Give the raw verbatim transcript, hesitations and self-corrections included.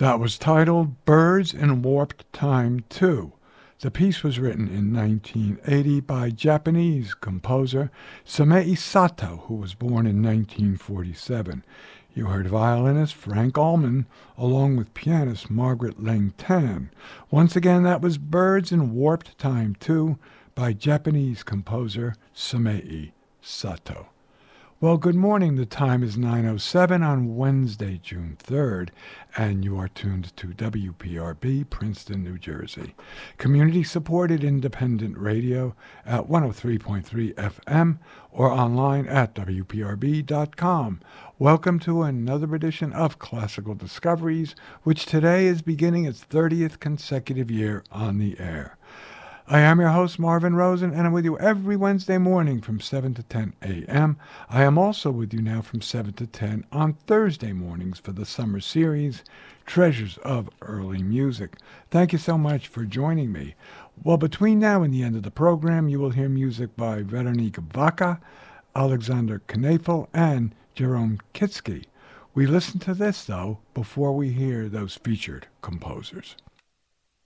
That was titled Birds in Warped Time two. The piece was written in nineteen eighty by Japanese composer Sumei Sato, who was born in nineteen forty-seven. You heard violinist Frank Allman along with pianist Margaret Lang Tan. Once again, that was Birds in Warped Time two by Japanese composer Sumei Sato. Well, good morning. The time is nine oh seven on Wednesday, June third, and you are tuned to W P R B, Princeton, New Jersey. Community-supported independent radio at one oh three point three F M or online at W P R B dot com. Welcome to another edition of Classical Discoveries, which today is beginning its thirtieth consecutive year on the air. I am your host, Marvin Rosen, and I'm with you every Wednesday morning from seven to ten a.m. I am also with you now from seven to ten on Thursday mornings for the summer series, Treasures of Early Music. Thank you so much for joining me. Well, between now and the end of the program, you will hear music by Veronique Vaca, Alexander Knefel, and Jerome Kitsky. We listen to this, though, before we hear those featured composers.